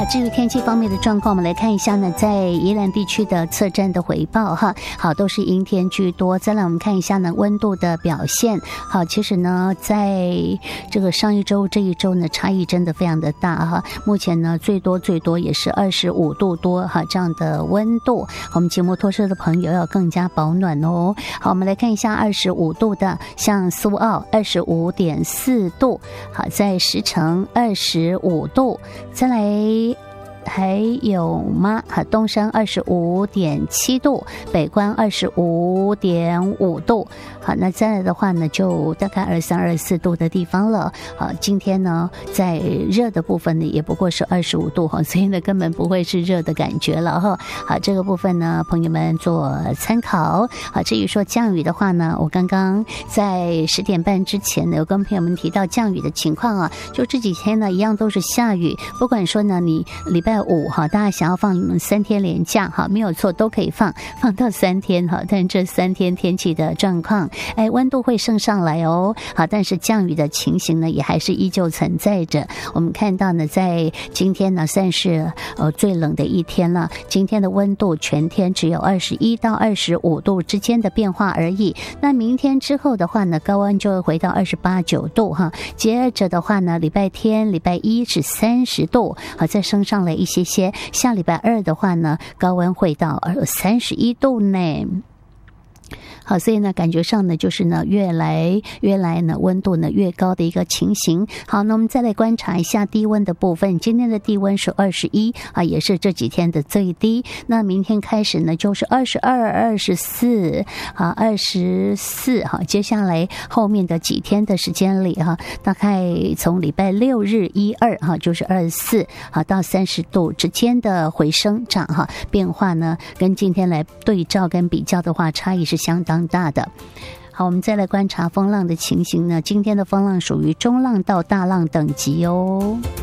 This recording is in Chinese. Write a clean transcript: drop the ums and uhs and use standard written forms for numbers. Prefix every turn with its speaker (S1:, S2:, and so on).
S1: 至于天气方面的状况，我们来看一下呢，在宜兰地区的测站的回报哈，好，都是阴天居多。再来我们看一下呢温度的表现，好，其实呢在这个上一周这一周呢差异真的非常的大哈，目前呢最多也是25度多哈这样的温度，我们骑摩托车的朋友要更加保暖哦。好，我们来看一下25度的，像苏澳25.4度，好，在石城25度，再来还有吗？东山25.7度，北关25.5度。好，那再来的话呢，就大概23、24度的地方了。好，今天呢，在热的部分呢，也不过是25度哈，所以呢，根本不会是热的感觉了哈。好，这个部分呢，朋友们做参考。好，至于说降雨的话呢，我刚刚在10点半之前呢，有跟朋友们提到降雨的情况啊，就这几天呢，一样都是下雨。不管说呢，你礼拜5哈，大家想要放3天连假哈，没有错，都可以放到3天哈。但这3天天气的状况，温度会升上来哦。好，但是降雨的情形呢，也还是依旧存在着。我们看到呢，在今天呢，算是最冷的一天了。今天的温度全天只有21到25度之间的变化而已。那明天之后的话呢，高温就会回到28、9度哈。接着的话呢，礼拜天、礼拜1是30度，好，再升上来一些。下礼拜2的话呢，高温会到31度呢。好，所以呢，感觉上呢，就是呢，越来呢，温度呢越高的一个情形。好，那我们再来观察一下低温的部分。今天的低温是21啊，也是这几天的最低。那明天开始呢，就是22、24啊，24哈。接下来后面的几天的时间里哈，大概从礼拜6日1、2哈，就是24啊到30度之间的回升涨哈，变化呢跟今天来对照跟比较的话，差异是相当大的。好，我们再来观察风浪的情形呢，今天的风浪属于中浪到大浪等级哦。